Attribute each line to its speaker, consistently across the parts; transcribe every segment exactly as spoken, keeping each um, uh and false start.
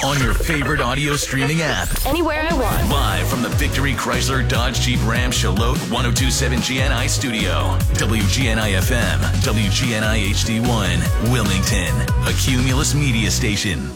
Speaker 1: on your favorite audio streaming app.
Speaker 2: Anywhere I want.
Speaker 1: Live from the Victory Chrysler Dodge Jeep Ram Charlotte one oh two point seven G N I studio. W G N I F M, W G N I H D one, Wilmington, a Cumulus media station.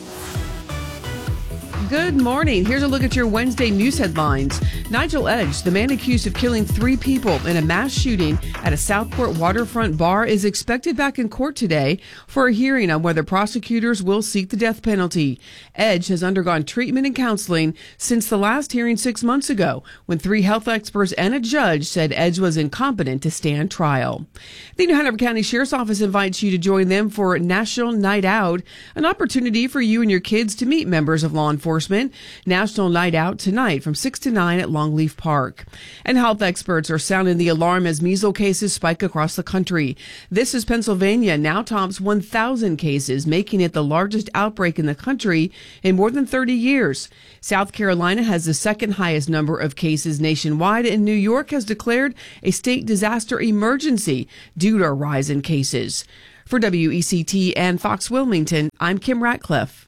Speaker 3: Good morning. Here's a look at your Wednesday news headlines. Nigel Edge, the man accused of killing three people in a mass shooting at a Southport waterfront bar, is expected back in court today for a hearing on whether prosecutors will seek the death penalty. Edge has undergone treatment and counseling since the last hearing six months ago, when three health experts and a judge said Edge was incompetent to stand trial. The New Hanover County Sheriff's Office invites you to join them for National Night Out, an opportunity for you and your kids to meet members of law enforcement. National Night Out tonight from six to nine at Longleaf Park. And health experts are sounding the alarm as measles cases spike across the country. This is Pennsylvania now tops one thousand cases, making it the largest outbreak in the country in more than thirty years. South Carolina has the second highest number of cases nationwide, and New York has declared a state disaster emergency due to a rise in cases. For W E C T and Fox Wilmington, I'm Kim Ratcliffe.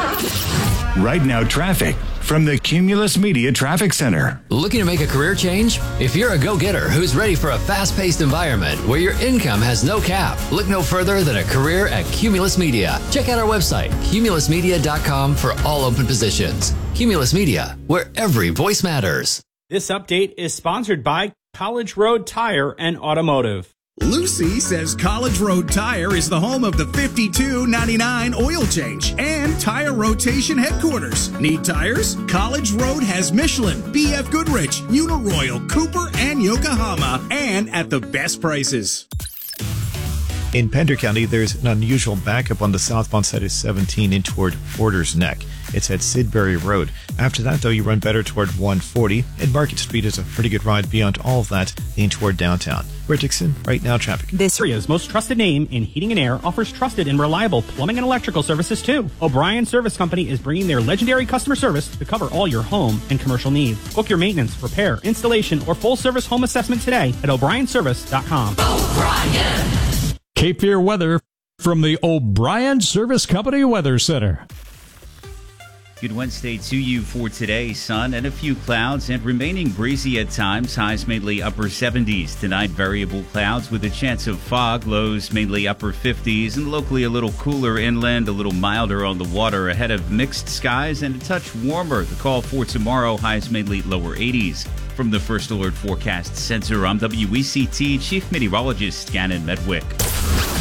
Speaker 4: Right now, traffic from the Cumulus Media Traffic Center.
Speaker 5: Looking to make a career change? If you're a go-getter who's ready for a fast-paced environment where your income has no cap, look no further than a career at Cumulus Media. Check out our website, cumulus media dot com, for all open positions. Cumulus Media, where every voice matters.
Speaker 6: This update is sponsored by College Road Tire and Automotive.
Speaker 7: Lucy says College Road Tire is the home of the fifty-two ninety-nine oil change and tire rotation headquarters. Need tires? College Road has Michelin, B F Goodrich, Uniroyal, Cooper, and Yokohama, and at the best prices.
Speaker 8: In Pender County, there's an unusual backup on the southbound side of seventeen in toward Porter's Neck. It's at Sidbury Road. After that, though, you run better toward one forty, and Market Street is a pretty good ride beyond all of that, in toward downtown. We're Dixon, right now traffic.
Speaker 6: This area's most trusted name in heating and air offers trusted and reliable plumbing and electrical services too. O'Brien Service Company is bringing their legendary customer service to cover all your home and commercial needs. Book your maintenance, repair, installation, or full service home assessment today at o'brien service dot com.
Speaker 9: O'Brien! Cape Fear weather from the O'Brien Service Company Weather Center.
Speaker 10: Good Wednesday to you for today. Sun and a few clouds and remaining breezy at times. Highs mainly upper seventies. Tonight, variable clouds with a chance of fog. Lows mainly upper fifties and locally a little cooler inland, a little milder on the water ahead of mixed skies and a touch warmer. The call for tomorrow, highs mainly lower eighties. From the First Alert Forecast Center, I'm W E C T Chief Meteorologist Gannon Medwick.